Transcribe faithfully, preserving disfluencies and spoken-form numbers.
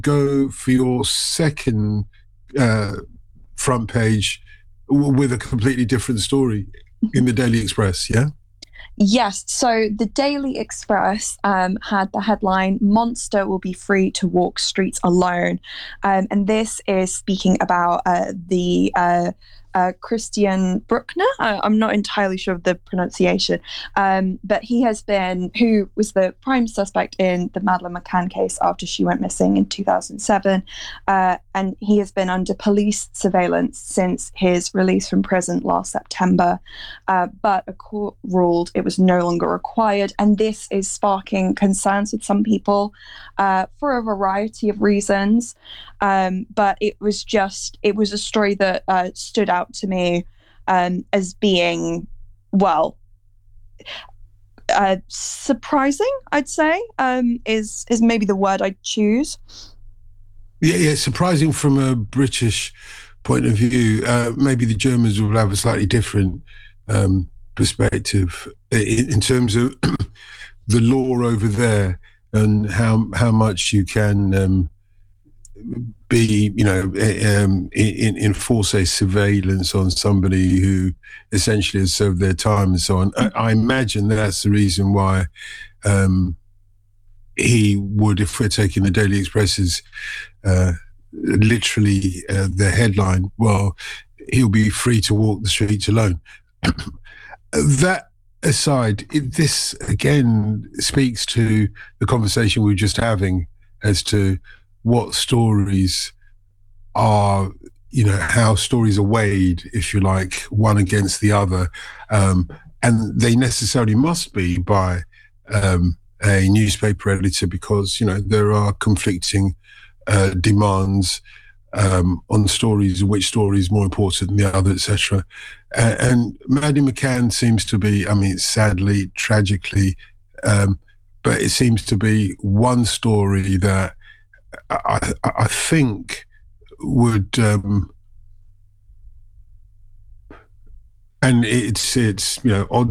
go for your second uh, front page w- with a completely different story in the Daily Express, yeah? Yes. So the Daily Express um, had the headline, Monster will be free to walk streets alone. Um, and this is speaking about uh, the uh, uh, Christian Bruckner. Uh, I'm not entirely sure of the pronunciation, um, but he has been, who was the prime suspect in the Madeleine McCann case after she went missing in two thousand seven. Uh, and he has been under police surveillance since his release from prison last September. Uh, but a court ruled it was no longer required. And this is sparking concerns with some people uh, for a variety of reasons. Um, but it was just, it was a story that uh, stood out to me um, as being, well, uh, surprising, I'd say, um, is is maybe the word I'd choose. Yeah, yeah, surprising from a British point of view. Uh, maybe the Germans will have a slightly different um, perspective in, in terms of the law over there and how how much you can um, be, you know, um, in, enforce a surveillance on somebody who essentially has served their time and so on. I, I imagine that's the reason why um, he would, if we're taking the Daily Express's uh, literally uh, the headline, well, he'll be free to walk the streets alone. That aside, it, this again speaks to the conversation we were just having as to what stories are, you know, how stories are weighed, if you like, one against the other. Um, and they necessarily must be by um, a newspaper editor because, you know, there are conflicting uh, demands um, on stories, which story is more important than the other, et cetera. Uh, and Maddie McCann seems to be, I mean, sadly, tragically, um, but it seems to be one story that I, I, I think would, um, and it's it's you know odd